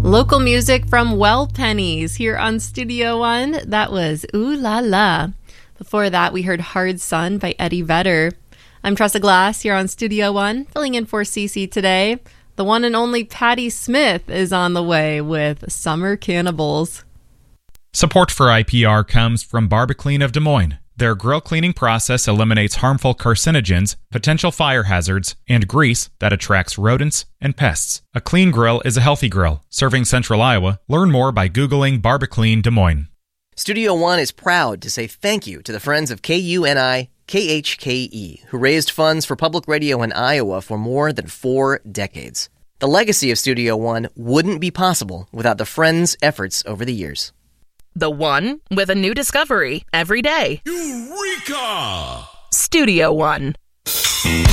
Local music from Well Pennies here on Studio One. That was Ooh La La. Before that, we heard Hard Sun by Eddie Vedder. I'm Tressa Glass here on Studio One, filling in for Cece today. The one and only Patti Smith is on the way with Summer Cannibals. Support for IPR comes from Barbaclean of Des Moines. Their grill cleaning process eliminates harmful carcinogens, potential fire hazards, and grease that attracts rodents and pests. A clean grill is a healthy grill. Serving Central Iowa. Learn more by Googling Barbaclean Des Moines. Studio One is proud to say thank you to the friends of KUNI KHKE, who raised funds for public radio in Iowa for more than 4 decades. The legacy of Studio One wouldn't be possible without the friends' efforts over the years. The One with a new discovery every day. Eureka! Studio One.